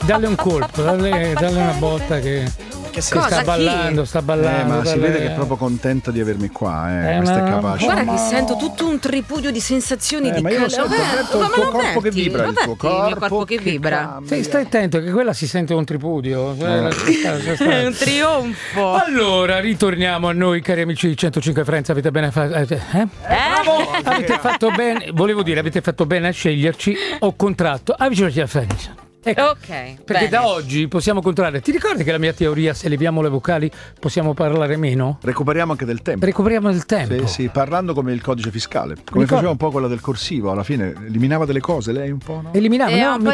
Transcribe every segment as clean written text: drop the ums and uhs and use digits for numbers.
dalle un colpo, dalle una botta che sta ballando. Ma si vede che è proprio contenta di avermi qua, questo è capace. Guarda che sento tutto un tripudio di sensazioni di ma io sento il tuo corpo che vibra, il tuo corpo che vibra. Sì, stai attento che quella si sente un tripudio. È un trionfo. Allora, ritorniamo a noi, cari amici di 105 Friends. Avete bene avete fatto bene, volevo dire, avete fatto bene a sceglierci. Ho contratto a vicino a Friends. Ecco, Ok, perché bene. da oggi possiamo contrarre. Ti ricordi che la mia teoria, se leviamo le vocali, possiamo parlare meno? Recuperiamo anche del tempo. Recuperiamo del tempo. Sì, parlando come il codice fiscale. Come faceva un po' quella del corsivo, alla fine eliminava delle cose, lei un po', no? Eliminava, in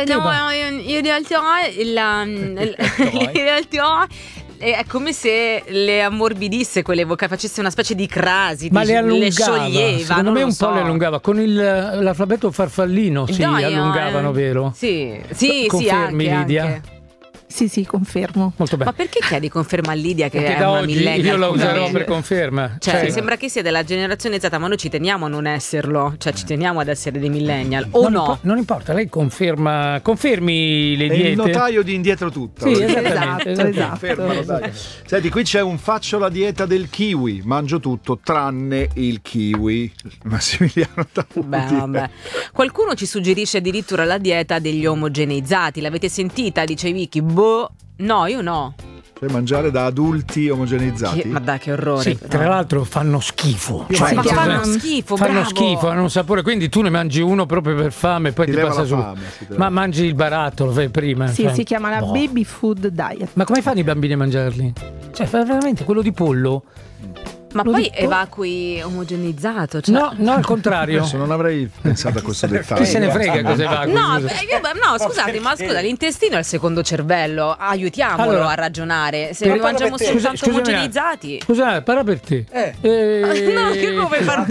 realtà è come se le ammorbidisse quelle vocali, facesse una specie di crasi, ma le allungava, le scioglieva. secondo me un po' le allungava. Con l'alfabeto farfallino si allungavano, vero? Sì, Confermi, anche, Lidia? anche. Sì, confermo. Molto bene. Ma perché chiedi conferma a Lidia che Perché è da una oggi millennial? io la come userò me? per conferma. Cioè, sembra che sia della generazione Z, ma noi ci teniamo a non esserlo. Cioè, ci teniamo ad essere dei millennial. O non importa, lei confermi le È diete. il notaio di indietro tutto. Sì, esattamente. Confermalo, dai. Senti, qui c'è un faccio la dieta del kiwi. Mangio tutto tranne il kiwi. Massimiliano Tavuti. Vabbè. Qualcuno ci suggerisce addirittura la dieta degli omogeneizzati. L'avete sentita? Dice Vicky. No, io no. Cioè mangiare da adulti omogeneizzati? Ma dai, che orrore. Sì, tra l'altro fanno schifo. Ma fanno schifo, fanno bravo. schifo, hanno un sapore. Quindi tu ne mangi uno proprio per fame, poi ti leva passa la su. fame, Ma mangi il barattolo, fai prima. Sì, cioè, si chiama la baby food diet. Ma come fanno i bambini a mangiarli? Cioè, veramente quello di pollo? Ma poi evacui omogeneizzato? Cioè... No, al contrario. Adesso non avrei pensato a questo dettaglio. Chi se ne frega cosa evacui? No, scusate, ma scusa, l'intestino è il secondo cervello. Aiutiamolo a ragionare. Se noi mangiamo soltanto omogeneizzati. Scusa, parla per te. No, che come far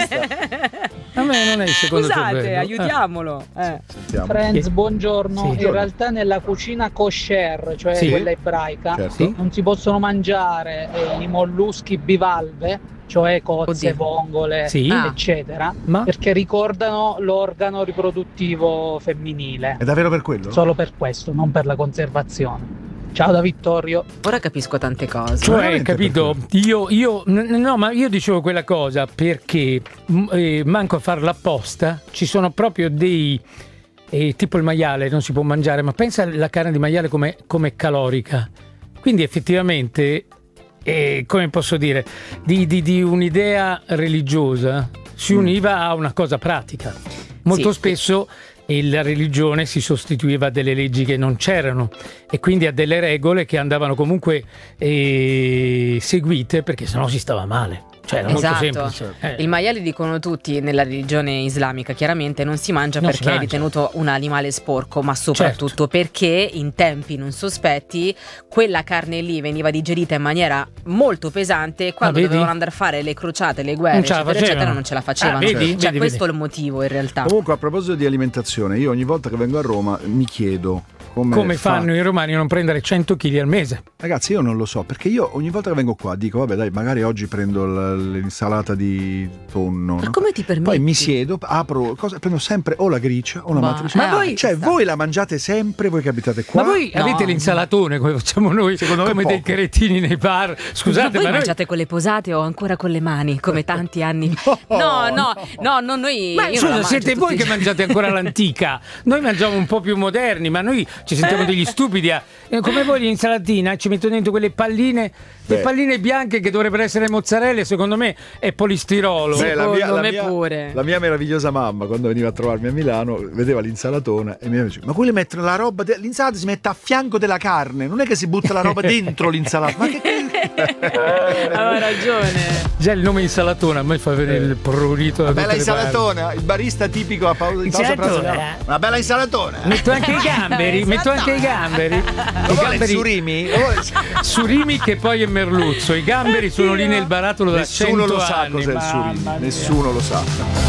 A me non è il secondo cervello. Scusate, aiutiamolo. Sentiamo. Friends, buongiorno. Sì. In realtà nella cucina kosher, cioè Sì. quella ebraica, Certo. non si possono mangiare i molluschi bivalve, cioè cozze, Oddio. vongole, Sì. eccetera, Ma? perché ricordano l'organo riproduttivo femminile. È davvero per quello? Solo per questo, non per la conservazione. Ciao da Vittorio. Ora capisco tante cose. Cioè, Veramente capito? Ma io dicevo quella cosa perché manco a farla apposta, ci sono proprio dei tipo il maiale non si può mangiare, ma pensa alla carne di maiale come calorica. Quindi effettivamente, come posso dire, di un'idea religiosa si univa a una cosa pratica. Molto spesso la religione si sostituiva a delle leggi che non c'erano e quindi a delle regole che andavano comunque seguite, perché sennò si stava male. Cioè, era molto semplice. Il maiale, dicono tutti, nella religione islamica chiaramente non si mangia Non perché si è mangia. ritenuto un animale sporco, ma soprattutto perché in tempi non sospetti quella carne lì veniva digerita in maniera molto pesante e quando vedi? dovevano andare a fare le crociate, le guerre, Non ce la eccetera, facevano. eccetera, non ce la facevano. Vedi? Cioè, Vedi, questo vedi. è il motivo in realtà. Comunque, a proposito di alimentazione, io ogni volta che vengo a Roma mi chiedo come fanno i romani a non prendere 100 kg al mese? Ragazzi, io non lo so, perché io ogni volta che vengo qua dico, vabbè dai, magari oggi prendo l'insalata di tonno. Ma no? come ti permetti? Poi mi siedo, apro, prendo sempre o la gricia o la matriciana. Ma voi- Cioè, voi la mangiate sempre, voi che abitate qua? Ma voi avete l'insalatone come facciamo noi, Secondo me come dei poco. cretini nei bar? Scusate, voi ma noi... mangiate con le posate o ancora con le mani, come tanti anni? No, noi. Ma io non la scusa, mangio siete tutti voi i che giorni. mangiate ancora l'antica. Noi mangiamo un po' più moderni, ma noi ci sentiamo degli stupidi. Come voi l'insalatina ci mettono dentro quelle palline, le palline bianche che dovrebbero essere mozzarelle, secondo me è polistirolo. Beh, Secondo me pure. La mia meravigliosa mamma, quando veniva a trovarmi a Milano, vedeva l'insalatona e mi diceva: ma quelli mettono la roba, l'insalata si mette a fianco della carne, non è che si butta la roba dentro l'insalata. Ma che Aveva ragione. Già il nome insalatona a me fa venire il prurito da bella tutte le parti. insalatona, il barista tipico a pausa pranzo. Una bella insalatona. Metto anche i gamberi, Surimi? surimi che poi è merluzzo, i gamberi sono lì nel barattolo da 100 Nessuno lo sa anni. cos'è il surimi, nessuno lo sa.